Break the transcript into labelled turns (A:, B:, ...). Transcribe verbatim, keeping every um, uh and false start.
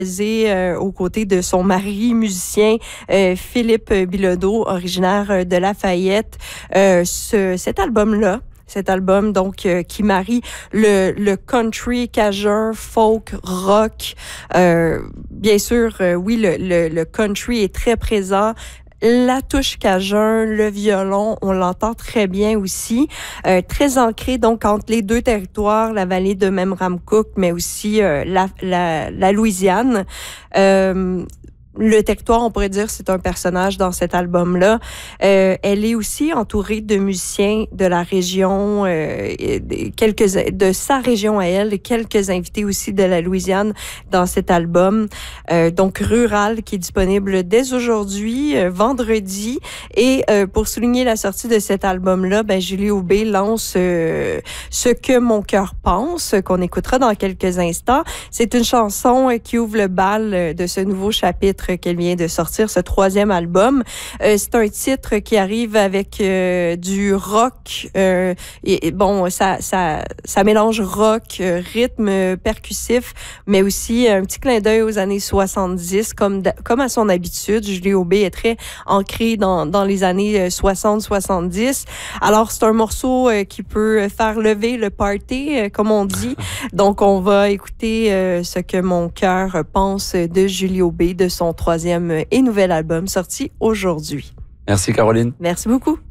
A: Euh, aux côtés de son mari musicien euh, Philippe Bilodeau, originaire de Lafayette. Euh, ce, cet album-là, cet album donc euh, qui marie le, le country, cajun, folk, rock. Euh, bien sûr, euh, oui, le, le, le country est très présent. La touche cajun, le violon, on l'entend très bien aussi, euh, très ancré donc entre les deux territoires, la vallée de Memramcook, mais aussi euh, la, la, la Louisiane. Euh, Le territoire, on pourrait dire, c'est un personnage dans cet album-là. Euh, elle est aussi entourée de musiciens de la région, euh, quelques de sa région à elle, quelques invités aussi de la Louisiane dans cet album. Euh, donc Rural, qui est disponible dès aujourd'hui, euh, vendredi. Et euh, pour souligner la sortie de cet album-là, ben Julie Aubé lance euh, Ce que mon cœur pense, qu'on écoutera dans quelques instants. C'est une chanson qui ouvre le bal de ce nouveau chapitre qu'elle vient de sortir, ce troisième album. Euh, c'est un titre qui arrive avec euh, du rock. Euh, et, et bon, ça, ça, ça mélange rock, euh, rythme percussif, mais aussi un petit clin d'œil aux années soixante-dix, comme, comme à son habitude. Julie Aubé est très ancrée dans, dans les années soixante soixante-dix. Alors, c'est un morceau euh, qui peut faire lever le party, euh, comme on dit. Donc, on va écouter euh, Ce que mon cœur pense de Julie Aubé, de son troisième et nouvel album sorti aujourd'hui.
B: Merci Caroline.
A: Merci beaucoup.